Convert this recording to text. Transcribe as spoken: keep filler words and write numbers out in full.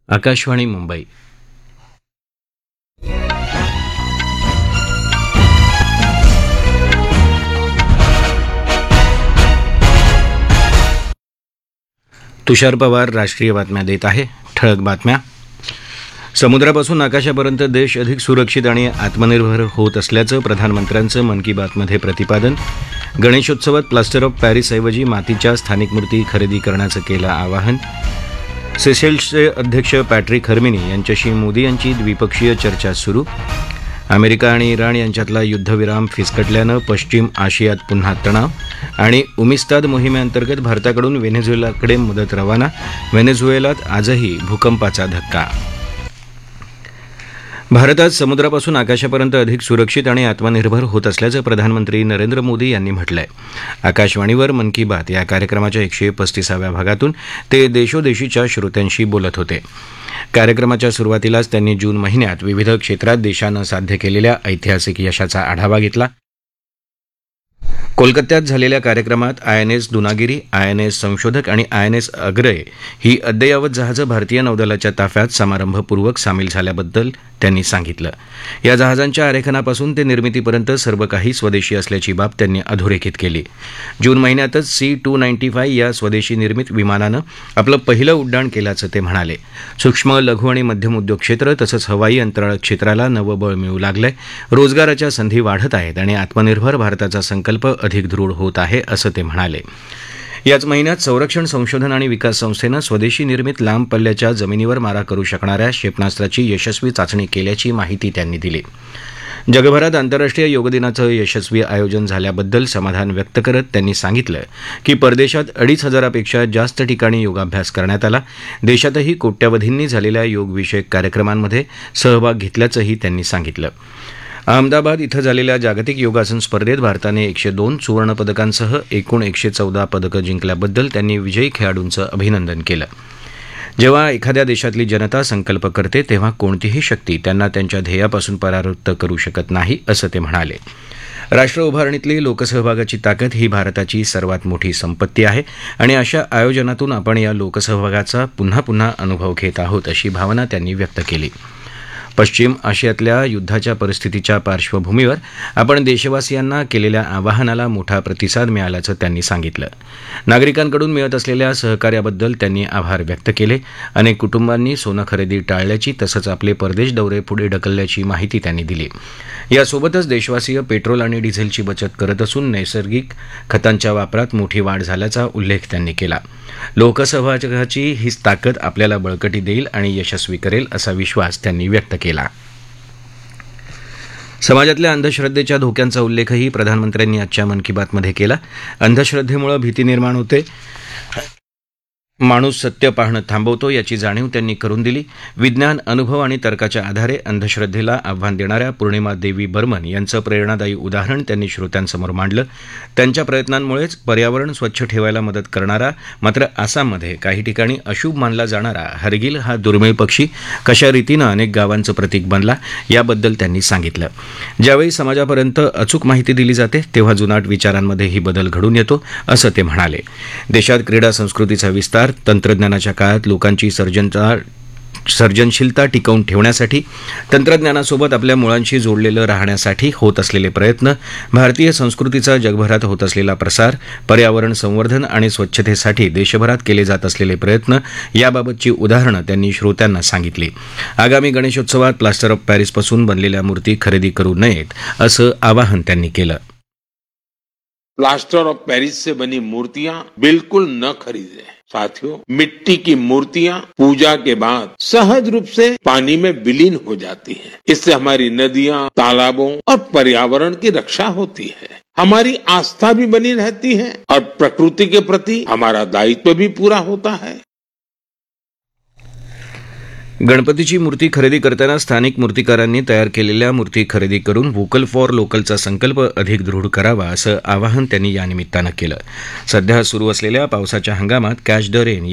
आकाशवाणी मुंबई. तुषार पवार राष्ट्रीय बातम्या देत आहे. ठळक बातम्या. समुद्रापासून आकाशापर्यंत देश अधिक सुरक्षित आणि आत्मनिर्भर होत असल्याचं प्रधानमंत्र्यांचं मन की बातमध्ये प्रतिपादन. गणेशोत्सवात प्लास्टर ऑफ पॅरिसऐवजी मातीच्या स्थानिक मूर्ती खरेदी करण्याचं केलं आवाहन. सेशेल्सचे अध्यक्ष पॅट्रिक हर्मिनी यांच्याशी मोदी यांची द्विपक्षीय चर्चा सुरू. अमेरिका आणि इराण यांच्यातला युद्धविराम फिसकटल्यानं पश्चिम आशियात पुन्हा तणाव. आणि उमिस्ताद मोहिमेअंतर्गत भारताकडून व्हेनेझुएलाकडे मदत रवाना. व्हेनेझुएलात आजही भूकंपाचा धक्का. भारत आज समुद्रापासून आकाशापर्यंत अधिक सुरक्षित आणि आत्मनिर्भर होत असल्याचं प्रधानमंत्री नरेंद्र मोदी यांनी म्हटलंय. आकाशवाणीवर मन की बात या कार्यक्रमाच्या एकशे पस्तीसाव्या भागातून ते देशोदेशीच्या श्रोत्यांशी बोलत होते. कार्यक्रमाच्या सुरुवातीलाच त्यांनी जून महिन्यात विविध क्षेत्रात देशानं साध्य केलेल्या ऐतिहासिक यशाचा आढावा घेतला. कोलकात्यात झालेल्या कार्यक्रमात आयएनएस दुनागिरी, आयएनएस संशोधक आणि आयएनएस अग्रय ही अद्ययावत जहाजं भारतीय नौदलाच्या ताफ्यात समारंभपूर्वक सामील झाल्याबद्दल त्यांनी सांगितलं. या जहाजांच्या आरेखनापासून ते निर्मितीपर्यंत सर्व काही स्वदेशी असल्याची बाब त्यांनी अधोरेखित केली. जून महिन्यातच सी टू नाईन्टी फाय या स्वदेशी निर्मित विमानानं आपलं पहिलं उड्डाण केल्याचं ते म्हणाले. सूक्ष्म, लघु आणि मध्यम उद्योग क्षेत्र तसंच हवाई अंतराळ क्षेत्राला नवं बळ मिळू लागलंय. रोजगाराच्या संधी वाढत आहेत आणि आत्मनिर्भर भारताचा संकल्प अधिक दृढ होत आहे असं ते म्हणाले. याच महिन्यात संरक्षण संशोधन आणि विकास संस्थेनं स्वदेशी निर्मित लांब पल्ल्याच्या जमिनीवर मारा करू शकणाऱ्या क्षेपणास्त्राची यशस्वी चाचणी केल्याची माहिती त्यांनी दिली. जगभरात आंतरराष्ट्रीय योग दिनाचं यशस्वी आयोजन झाल्याबद्दल समाधान व्यक्त करत त्यांनी सांगितलं की परदेशात अडीच हजारापेक्षा जास्त ठिकाणी योगाभ्यास करण्यात आला. देशातही कोट्यावधींनी झालेल्या योगविषयक कार्यक्रमांमध्ये सहभाग घेतल्याचंही त्यांनी सांगितलं. अहमदाबाद इथं झालेल्या जागतिक योगासन स्पर्धेत भारताने एकशे दोन सुवर्णपदकांसह एकूण एकशे चौदा पदकं जिंकल्याबद्दल त्यांनी विजयी खेळाडूंचं अभिनंदन केलं. जेव्हा एखाद्या देशातली जनता संकल्प करते तेव्हा कोणतीही शक्ती त्यांना त्यांच्या ध्येयापासून परावृत्त करू शकत नाही असं ते म्हणाले. राष्ट्र उभारणीतली लोकसहभागाची ताकद ही भारताची सर्वात मोठी संपत्ती आहे आणि अशा आयोजनातून आपण या लोकसहभागाचा पुन्हा पुन्हा अनुभव घेत आहोत अशी भावना त्यांनी व्यक्त केली. पश्चिम आशियातल्या युद्धाच्या परिस्थितीच्या पार्श्वभूमीवर आपण देशवासियांना केलेल्या आवाहनाला मोठा प्रतिसाद मिळाल्याचं त्यांनी सांगितलं. नागरिकांकडून मिळत असलेल्या सहकार्याबद्दल त्यांनी आभार व्यक्त केले. अनेक कुटुंबांनी सोनं खरेदी टाळल्याची तसंच आपले परदेश दौरे पुढे ढकलल्याची माहिती त्यांनी दिली. यासोबतच देशवासीय पेट्रोल आणि डिझेलची बचत करत असून नैसर्गिक खतांच्या वापरात मोठी वाढ झाल्याचा उल्लेख त्यांनी केला. लोकसहभागाची हीच ताकद आपल्याला बळकटी देईल आणि यशस्वी करेल असा विश्वास त्यांनी व्यक्त केला. समाजातल्या अंधश्रद्धेच्या धोक्यांचा उल्लेखही प्रधानमंत्र्यांनी आजच्या मन की बातमध्ये केला. अंधश्रद्धेमुळे भीती निर्माण होते, माणूस सत्य पाहणं थांबवतो याची जाणीव त्यांनी करून दिली. विज्ञान, अनुभव आणि तर्काच्या आधारे अंधश्रद्धेला आव्हान देणाऱ्या पूर्णिमा देवी बर्मन यांचं प्रेरणादायी उदाहरण त्यांनी श्रोत्यांसमोर मांडलं. त्यांच्या प्रयत्नांमुळेच पर्यावरण स्वच्छ ठेवायला मदत करणारा मात्र आसाममध्ये काही ठिकाणी अशुभ मानला जाणारा हरगिल हा दुर्मिळ पक्षी कशा रीतीनं अनेक गावांचं प्रतीक बनला याबद्दल त्यांनी सांगितलं. ज्यावेळी समाजापर्यंत अचूक माहिती दिली जाते तेव्हा जुनाट विचारांमध्येही बदल घडून येतो असं ते म्हणाले. देशात क्रीडा संस्कृतीचा विस्तार, तंत्रज्ञानाच्या काळात लोकांची सर्जनता सर्जनशीलता टिकवून ठेवण्यासाठी, तंत्रज्ञानासोबत आपल्या मुळांशी जोडलेलं राहण्यासाठी होत असलेले प्रयत्न, भारतीय संस्कृतीचा जगभरात होत असलेला प्रसार, पर्यावरण संवर्धन आणि स्वच्छतेसाठी देशभरात केले जात असलेले प्रयत्न याबाबतची उदाहरणं त्यांनी श्रोत्यांना सांगितली. आगामी गणेशोत्सवात प्लास्टर ऑफ पॅरिसपासून बनलेल्या मूर्ती खरेदी करू नयेत असं आवाहन त्यांनी केलं. प्लास्टर ऑफ पेरिस से बनी मूर्तियां बिल्कुल न खरीदें. साथियों, मिट्टी की मूर्तियां पूजा के बाद सहज रूप से पानी में विलीन हो जाती हैं. इससे हमारी नदियां, तालाबों और पर्यावरण की रक्षा होती है. हमारी आस्था भी बनी रहती है और प्रकृति के प्रति हमारा दायित्व भी पूरा होता है. गणपतीची मूर्ती खरेदी करताना स्थानिक मूर्तिकारांनी तयार केलेल्या मूर्ती खरेदी करून व्होकल फॉर लोकलचा संकल्प अधिक दृढ करावा असं आवाहन त्यांनी या निमित्तानं केलं. सध्या सुरू असलेल्या पावसाच्या हंगामात कॅच द रेन